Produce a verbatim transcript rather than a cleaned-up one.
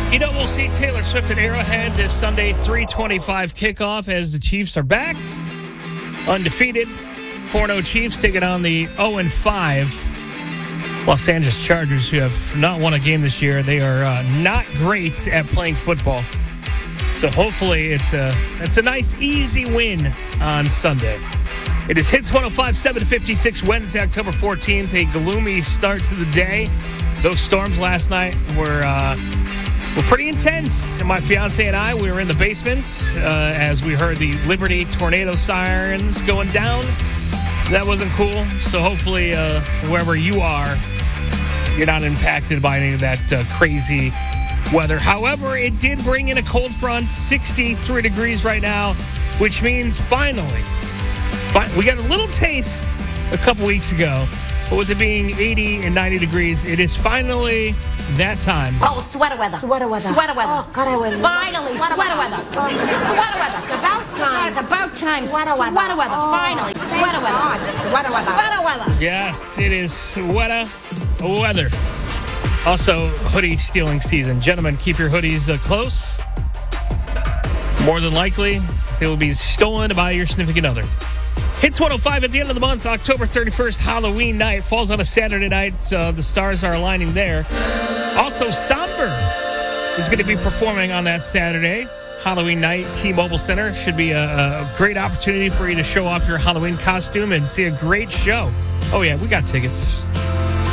You know, we'll see Taylor Swift at Arrowhead this Sunday, three twenty-five kickoff as the Chiefs are back. Undefeated. four and oh Chiefs taking on the oh and five Los Angeles Chargers, who have not won a game this year. They are uh, not great at playing football. So hopefully it's a, it's a nice, easy win on Sunday. It is Hits one oh five point seven fifty-six, Wednesday, October fourteenth. A gloomy start to the day. Those storms last night were... Uh, Well, pretty intense. My fiance and I, we were in the basement uh, as we heard the Liberty tornado sirens going down. That wasn't cool. So hopefully, uh, wherever you are, you're not impacted by any of that uh, crazy weather. However, it did bring in a cold front, sixty-three degrees right now, which means finally, fi- we got a little taste a couple weeks ago. But with it being eighty and ninety degrees, it is finally that time. Oh, sweater weather. Sweater weather. Sweater weather. Oh, God, I would Finally, sweater, sweater weather. weather. Sweater weather. About time. God, it's about time. Sweater weather. Sweater weather. Oh, Finally, sweater weather. God. Sweater weather. Sweater weather. Yes, it is sweater weather. Also, hoodie stealing season. Gentlemen, keep your hoodies uh, close. More than likely, they will be stolen by your significant other. Hits one oh five at the end of the month, October thirty-first, Halloween night. Falls on a Saturday night. Uh, the stars are aligning there. Also, Somber is going to be performing on that Saturday. Halloween night, T-Mobile Center. Should be a, a great opportunity for you to show off your Halloween costume and see a great show. Oh, yeah, we got tickets.